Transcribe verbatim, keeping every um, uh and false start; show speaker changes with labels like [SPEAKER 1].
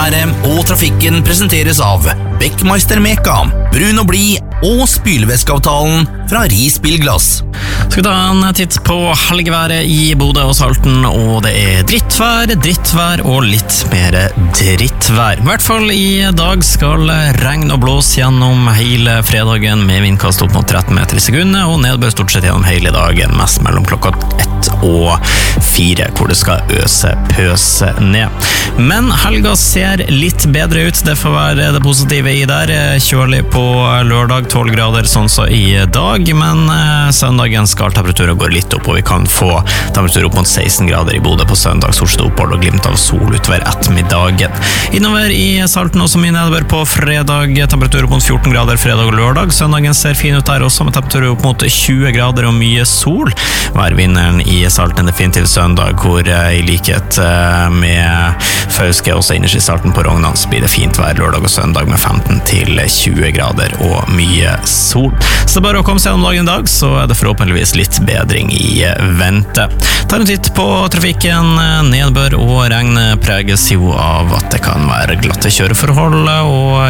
[SPEAKER 1] Været og trafikken presenteres av Beckmeister Meka, Brun og Bli og spylevæskeavtalen fra Ris Bilglass.
[SPEAKER 2] Skal vi ta en titt på helgeværet i Bodø og Salten, og det er drittvær, drittvær og litt mer drittvær. I hvert fall i dag skal regn og blås gjennom hele fredagen med vindkast opp mot tretten meter i sekundet, og nedbør stort sett gjennom hele dagen, mest mellom klokka ett og fire, hvor det skal øse pøse ned. Men helga ser litt bedre ut, det får være det positive i der. Kjølig på lørdag, tolv grader sånn så i dag, men eh, søndagen skal temperaturen gå litt opp, og vi kan få temperatur opp mot seksten grader i Bodø på søndag, stort sett opphold og glimt av sol utover ettermiddagen. Innover i Salten også mye nedbør på fredag, temperatur opp mot fjorten grader fredag og lørdag. Søndagen ser fin ut der også, med temperatur opp mot tjue grader og mye sol. Værvinneren i Salten definitivt søndag, hvor eh, i likhet eh, med Fauske også innerst i Salten på Rognan, så blir det fint vær lørdag og søndag med femten til tjue grader og mye sol. Så bare å komme seg gjennom dagen i dag, så er det forhåpentligvis litt bedring i vente. Ta en titt på trafikken. Nedbør og regn preges jo av at det kan være glatte kjøreforhold, og